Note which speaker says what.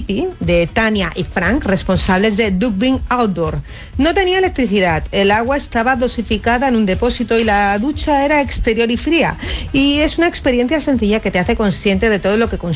Speaker 1: hippie de Tania y Frank, responsables de Duckbean Outdoor. No tenía electricidad, el agua estaba dosificada en un depósito y la ducha era exterior y fría. Y es una experiencia sencilla que te hace consciente de todo lo que consumes